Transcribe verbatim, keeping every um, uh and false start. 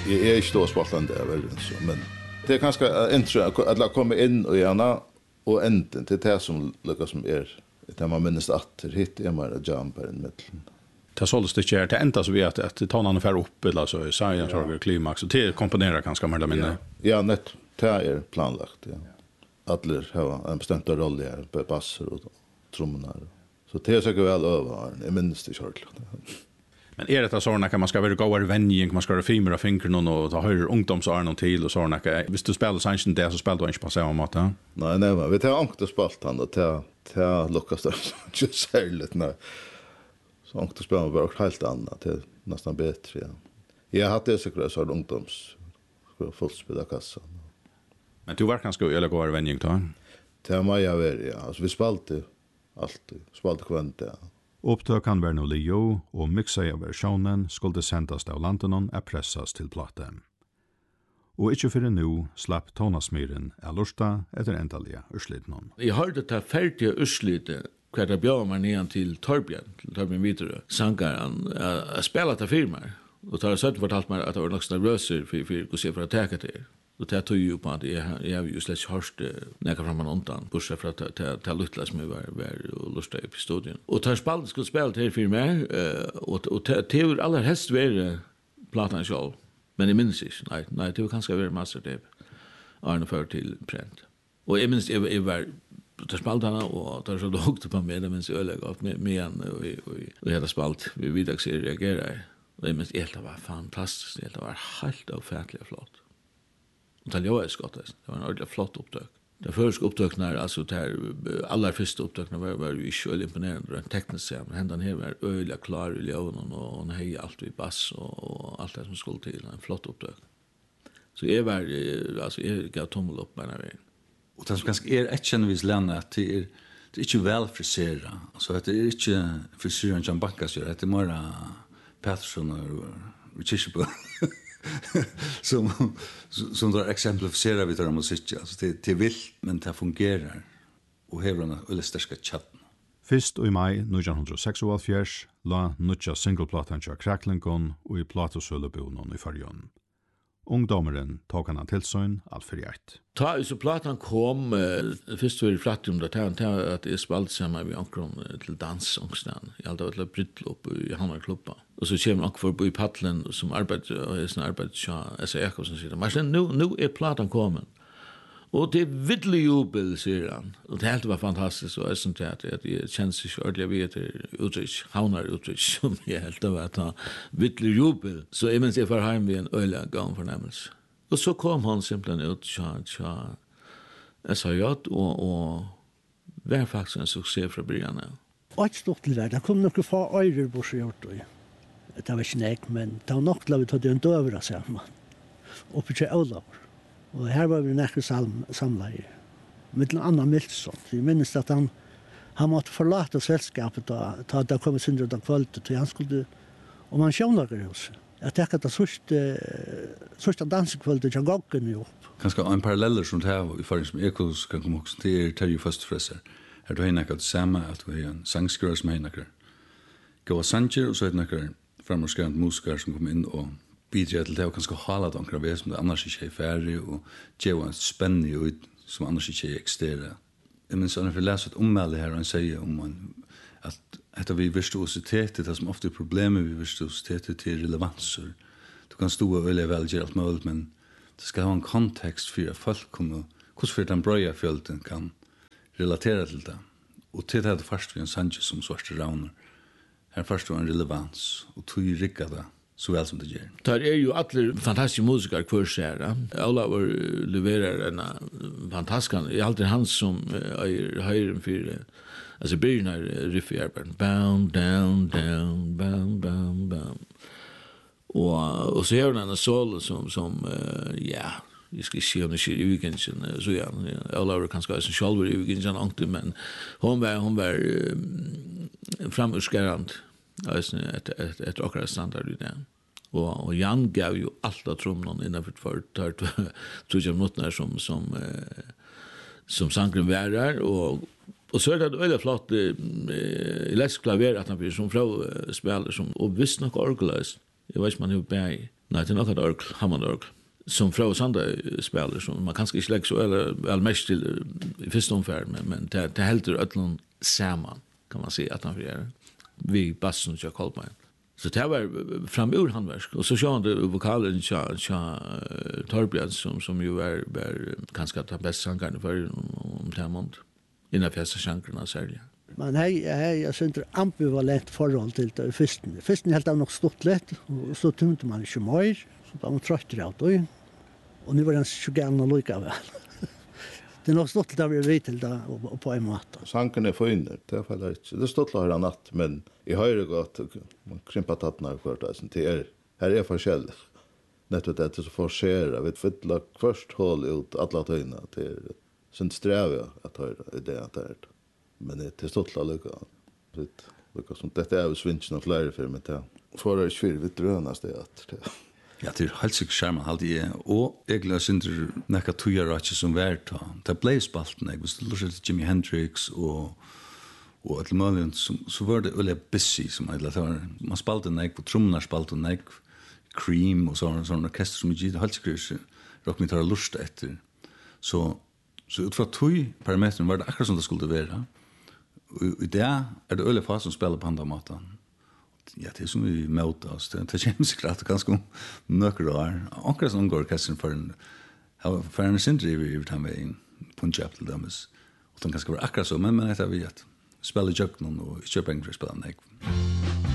Jag är inte då spaltande väl så men det är ganska intressant att la komma in och gärna och änden till det som lyckas som är det man minns att det hit är mer jumper i mitten. Det såldes det inte till ända så vi att att ta någon för upp eller så science or climax och det komponerar ganska mer men ja net det är planlagt ja. Alla har en bestämd roll här på basser och trummor. Så det är säkert väl över. Jag minns det självklart. Men är det såna kan man ska vara goda vänjing, man ska vara filmer och fingrar och ta höra ungdomsarn och till och såna kan. Visst du spelar sanchen där så spelar du inte på samma måte. Nej nej, men vi tar ankte spalt han och ta ta Lucas där just särskilt när så ankte spelar bara helt annat det är nästan bättre ja. Jag hade säkert så ungdoms för fotboll kassa. Men du var kanske eller goda vänjing då? Det var jag väl ja. Alltså vi spaltade alltid spalt kvant ja. Opptøkan var nå Leo, og miksa av versjonen skulle sendes av Lantenon er pressas til platen. Og ikke fyrir nu slapp tonasmyren er lorsta etter endalige urslitnon. Jeg hørte ta ferdige urslite hva det bjør meg ned til Torbjørn, til Torbjørn Viderø, sangaren, jeg spela til firmaer, og tar søtt fortalt meg at jeg var nok nervøser for, for å se for å teke til. Och det tog ju på att jag jag ju slätt hörst näka fram en ontan pusha för att ta ta lutla som var var och lusta i studion. Och tar spalt skulle spela till för mig och och teor alla häst var platan själv. Men det minns inte. Nej, nej, det var kanske var master det. Arne för till print. Och jag minns jag var tar spaltarna och tar så dokt på mig det minns jag öle gott med med en och och hela spalt vi vidare ser reagera. Och jag minns det var fantastiskt. Det var helt ofärtligt flott. Och det var skott det. Det var en ordentligt flott upptök. Det första upptöket när alltså där alla första upptöken var var ju så imponerande rent tekniskt så men händan här var öliga klar i lånen och hon hej allt i bass och, och allt det som skulle till en flott upptök. Så är var alltså är gav tommel upp på den vägen. Och det som ganska är ett kännevis lämna att det är det är inte väl frisera. Alltså att det är inte frisyren John Backas gör det är mer Patterson och Richard som som då exemplifierar vi det musik alltså det det vill men det fungerar och har en ölisterska chatt. Fyrst i mai nittonhundrasextioåtta la nutja singleplatan til Cracklingon og i platosølebunnen i Färjön. Ungdomeren tok han til søgn alt for hjert. Ta så platan kom uh, først var det flatt om det her at jeg spalte sammen med ankron til dansångstan. Jeg hadde vært brytlopp i Hammarklubba. Og så kommer ankron for i Paddlen som arbeider og er sånn arbeider til S A Jakobsen sier. Men nu, nu er platan kommet. Og det er viddelig jubel, sier han. Og det helt var fantastisk, og jeg synes at jeg kjenner ikke ordentlig ved etter uttrykk, havner uttrykk, som jeg helt var at ha viddelig jubel. Så jeg minns jeg var hjemme ved en øyelig gang fornemmelse. Og så kom han simpelthen ut til S A J, og, og var faktisk en suksess fra begynnelsen av. Og ikke stort til det, det kom noen få øyre bort og gjort det. Det var ikke nek, men det var nok til at vi tatt en døvere sammen. Oppe til Olav. Og her var vi nekker samlet med en annen Milsson. Jeg minnes at han, han måtte forlate selskapet da, da det kom synder av kvalitet, og han skulle, om han sjøvnager hos. Jeg tenker at det sørste, sørste dansekvalitet til goggen jo opp. Kanskje en paralleller som det her, i forhold som Ekos kan komme også til Terje Førstfresser. Her du har nekket det samme, at du har en sangskriver som har nekket gå sanger, og så er det nekket fremmerskrivende musikere som kommer inn og bidrar til det, og kanskje hala det omkring ved som det annars ikke er ferdig, og gjør en spennende ut som annars ikke er eksterer. Jeg minns han har lest et ommelde her, og han sier om man, at etter vi virtuositetet, det som ofte er problemet vi virtuositetet til relevanser. Du kan stå og velge vel, gjøre alt mulig, men det skal ha en kontekst for at folk kommer, hvordan for den brøya fjølten kan relatera til det. Og til det er det først vi en sanje som svarte rauner. Her først var en relevans, og tog rikka det så vel som det gjør. Der er jo alle fantastiske musikere hver ser. Alla var leverer en fantastisk, det er alltid han som er høyren for, altså byrjen er riff i arbeid. Bound, down, down, bound, bound, bound. Og, og så er det en solo som, som uh, ja, jeg skal ikke si om det skjer i weekenden, så ja, alla var kanskje som selv var i weekenden, men hon var, hon var uh, framurskerant, et, et, et akkurat standard i det. Og, og Jan gav jo alt av trommen innenfor for tog minutter som, som, uh, som sangren var der, og Og så er det veldig flott uh, elektrisk klaver at han blir som fra uh, spiller, som, og visst nok orgeløst. Jeg vet ikke man er jo bæg Nej, det är något orgel, Hammond-orgel. Som Frau Sanda spelar, som man kanske inte lägger så eller väl mest till i första omfärd, men, men det, det helt ödlån samman, kan man säga att han gör. Vi bassen och Kolbein. Så det var fram ur handverk. Och så kör han vokalen tja, tja Torbjörn, som, som ju är, är ganska den bästa sångaren för om det här månd. Innan fjärsta sjankrarna särskilt. Men hej, hej, jag syns ambivalent forhold till det försten. Försten helt av nog stått lätt, och så tunte man inte mer, så var man tröttre av det. Och nu var den så gärna lika väl. Det är nog stått lite av det vid till det och på en måte. Sanken är finner, det är fallet inte. Det stått lite natt, men i höjre gott, man krympar tattna för det, det är, här är forskjell. Nettot det är så forcera, vi fylla först håll ut alla töjna till sen sträva att höra det att det är. Men det är stått lite lite lite som detta är svinchen och flera för mig det. För det är vi drönas det att det. Ja, det er helt sikkert skjermen, alltid jeg. Og jeg gleder synder nekka tujar ikke som vært da. Det ble spalten, jeg. Hvis du lurer til Jimi Hendrix og og alle mulige, så, så var det veldig busy, som jeg det var. Man spalte nek, og tromnar spalte nek, Cream og sånn, sånn orkester som ikke helt sikkert ikke råk mig tar lust etter. Så, så ut fra tui parameteren var det akkurat som det skulle være. Og i det er det veldig fast som spiller på andre måten. Ja, det är som vi möter oss. Det är känns klart ganska mycket år. Akkurat som går orkestern för en för en syndri vi tar med in Punjab till dem. Och de kanske vara akkurat så, men men det är vi att spela jucken och köpa en för spela.